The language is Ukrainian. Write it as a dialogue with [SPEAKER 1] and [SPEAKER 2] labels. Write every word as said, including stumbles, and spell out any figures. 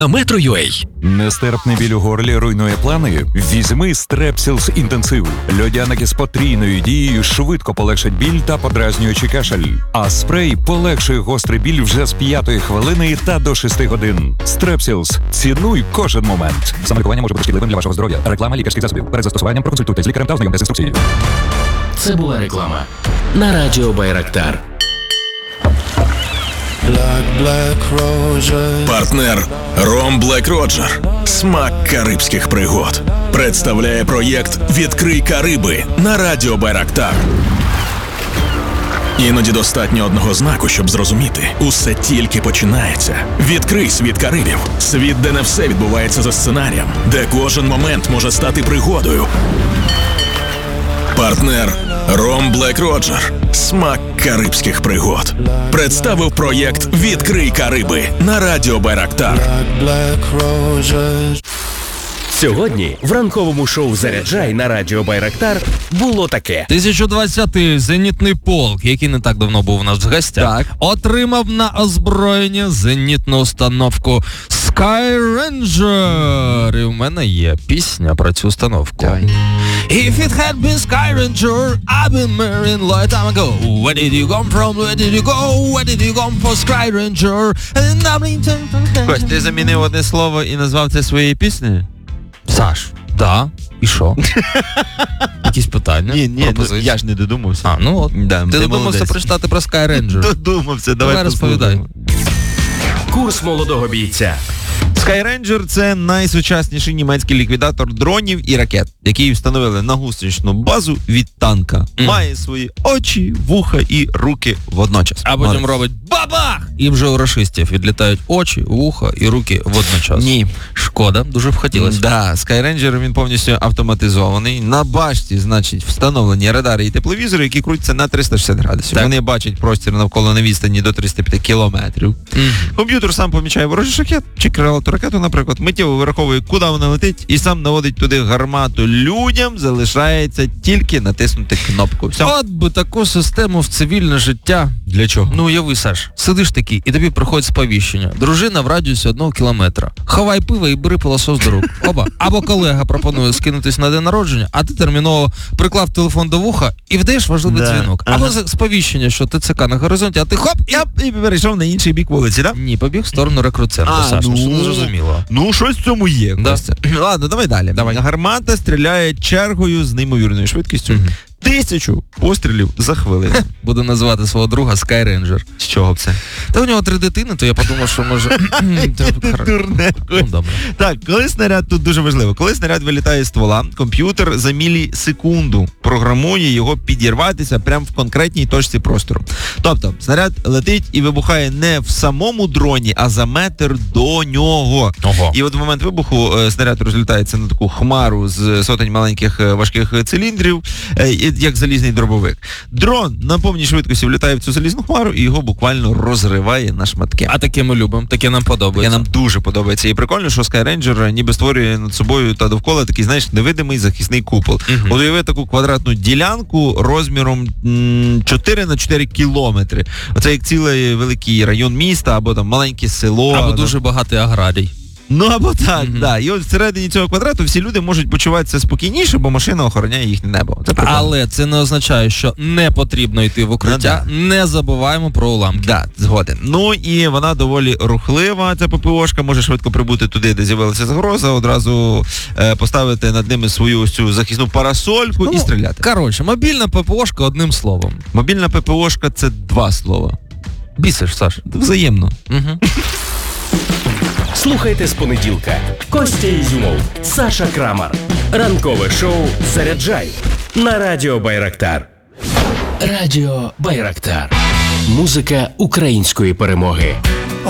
[SPEAKER 1] Метро.ua.
[SPEAKER 2] Нестерпний біль у горлі руйнує плани? Візьми Стрепсілс інтенсив. Льодяники з потрійною дією швидко полегшать біль та подразнюючий кашель. А спрей полегшує гострий біль вже з п'ятої хвилини та до шести годин. Стрепсілс. Цінуй кожен момент. Самолікування може бути шкідливим для вашого здоров'я. Реклама лікарських засобів. Перед застосуванням проконсультуйтесь з лікарем та ознайомтесь з інструкцією.
[SPEAKER 1] Це була реклама на Радіо Байрактар.
[SPEAKER 3] Партнер Ром Блек Роджер. Смак карибських пригод. Представляє проєкт «Відкрий Кариби» на Радіо Байрактар. Іноді достатньо одного знаку, щоб зрозуміти. Усе тільки починається. Відкрий світ Карибів. Світ, де не все відбувається за сценарієм. Де кожен момент може стати пригодою. Партнер Ром Блек Роджер. Смак карибських пригод. Представив проєкт «Відкрий Кариби» на Радіо Байрактар.
[SPEAKER 1] Сьогодні в ранковому шоу «Заряджай» на Радіо Байрактар було таке.
[SPEAKER 4] тисяча двадцятий зенітний полк, який не так давно був у нас в гостях,
[SPEAKER 5] Так.
[SPEAKER 4] отримав на озброєння зенітну установку Sky Ranger. І в мене є пісня про цю установку.
[SPEAKER 5] Давай.
[SPEAKER 4] If it had been Sky Ranger, I've been married long time ago. Where did you come from? Where did you go? Where did you come for Sky Ranger? And I'm...
[SPEAKER 5] Кость, ти замінив одне слово і назвав це своєю піснею?
[SPEAKER 4] Саш, да, і що? Якісь питання?
[SPEAKER 5] Ні, ні, ну,
[SPEAKER 4] пропозиції?
[SPEAKER 5] я ж не додумався.
[SPEAKER 4] А, ну от.
[SPEAKER 5] Да,
[SPEAKER 4] ти
[SPEAKER 5] ти
[SPEAKER 4] додумався
[SPEAKER 5] молодець.
[SPEAKER 4] прочитати про Sky Ranger.
[SPEAKER 5] Додумався, давай,
[SPEAKER 4] Давай розповідай.
[SPEAKER 5] послухаємо.
[SPEAKER 1] Курс молодого бійця.
[SPEAKER 5] Sky Ranger – це найсучасніший німецький ліквідатор дронів і ракет, який встановили на гусеничну базу від танка.
[SPEAKER 4] Mm.
[SPEAKER 5] Має свої очі, вуха і руки водночас.
[SPEAKER 4] А потім
[SPEAKER 5] Молодець.
[SPEAKER 4] робить бабах! І вже у рашистів відлітають очі, вуха і руки водночас.
[SPEAKER 5] Ні.
[SPEAKER 4] Шкода, дуже б хотілося.
[SPEAKER 5] Да, Sky Ranger, він повністю автоматизований. На башті, значить, встановлені радари і тепловізори, які крутяться на триста шістдесят градусів.
[SPEAKER 4] Так.
[SPEAKER 5] Вони бачать простір навколо на відстані до триста п'ять кілометрів.
[SPEAKER 4] Mm.
[SPEAKER 5] Комп'ютер сам помічає ворожий шахет чи крилату ракету, наприклад, миттєво вираховує, куди вона летить, і сам наводить туди гармату. Людям залишається тільки натиснути кнопку. Все.
[SPEAKER 4] От би таку систему в цивільне життя.
[SPEAKER 5] Для чого?
[SPEAKER 4] Ну, уяви, Саш, сидиш такий, і тобі приходить сповіщення. Дружина в радіусі одного кілометра. Хавай пиво і бери пилосос до рук. Оба. Або колега пропонує скинутись на день народження, а ти терміново приклав телефон до вуха і вдаєш важливий
[SPEAKER 5] Да.
[SPEAKER 4] дзвінок.
[SPEAKER 5] Ага.
[SPEAKER 4] Або сповіщення, що ТЦК на горизонті, а ти хоп,
[SPEAKER 5] Я і перейшов на інший бік вулиці, так? Да?
[SPEAKER 4] ні, побіг в сторону рекрут-центру,
[SPEAKER 5] А,
[SPEAKER 4] Саш,
[SPEAKER 5] ну,
[SPEAKER 4] що не зрозуміло.
[SPEAKER 5] Ну, щось в цьому є.
[SPEAKER 4] Да.
[SPEAKER 5] Костя. Ладно, давай далі.
[SPEAKER 4] Давай.
[SPEAKER 5] Гармата стріляє чергою з неймовірною швидкістю.
[SPEAKER 4] Мгм.
[SPEAKER 5] Тисячу пострілів за хвилину.
[SPEAKER 4] Буду називати свого друга Sky Ranger.
[SPEAKER 5] З чого б це?
[SPEAKER 4] Та у нього три дитини, то я подумав, що може...
[SPEAKER 5] Дурне.
[SPEAKER 4] Ну, добре.
[SPEAKER 5] Так, коли снаряд, тут дуже важливо, коли снаряд вилітає з ствола, комп'ютер за мілісекунду програмує його підірватися прямо в конкретній точці простору. Тобто, снаряд летить і вибухає не в самому дроні, а за метр до нього.
[SPEAKER 4] Ого.
[SPEAKER 5] І от в момент вибуху е, снаряд розлітається на таку хмару з сотень маленьких е, важких циліндрів, е, і- як залізний дробовик. Дрон на повній швидкості влітає в цю залізну хмару і його буквально розриває на шматки.
[SPEAKER 4] А таке ми любимо, таке нам
[SPEAKER 5] Я
[SPEAKER 4] подобається.
[SPEAKER 5] нам дуже подобається. І прикольно, що Sky Ranger ніби створює над собою та довкола такий, знаєш, невидимий захисний купол.
[SPEAKER 4] Мгм.
[SPEAKER 5] От уяви таку квадратну ділянку розміром м, чотири на чотири кілометри. Оце як цілий великий район міста, або там маленьке село.
[SPEAKER 4] Або
[SPEAKER 5] ну,
[SPEAKER 4] дуже багатий аграрій.
[SPEAKER 5] Ну, або так,
[SPEAKER 4] Мгм.
[SPEAKER 5] да. І от всередині цього квадрату всі люди можуть почуватися спокійніше, бо машина охороняє їхнє небо. Це прикольно.
[SPEAKER 4] Але це не означає, що не потрібно йти в укриття.
[SPEAKER 5] Ну,
[SPEAKER 4] Не забуваємо про уламки.
[SPEAKER 5] Да, згоден. Ну і вона доволі рухлива, ця ППОшка, може швидко прибути туди, де з'явилася загроза, одразу е, поставити над ними свою ось цю захисну парасольку і стріляти.
[SPEAKER 4] Коротше, мобільна ППОшка одним словом.
[SPEAKER 5] Мобільна ППОшка – це два слова.
[SPEAKER 4] Бісиш, Саш.
[SPEAKER 5] Взаємно.
[SPEAKER 4] Угу.
[SPEAKER 1] Слухайте з понеділка. Костя Ізюмов, Саша Крамар. Ранкове шоу «Заряджай» на Радіо Байрактар. Радіо Байрактар. Музика української перемоги.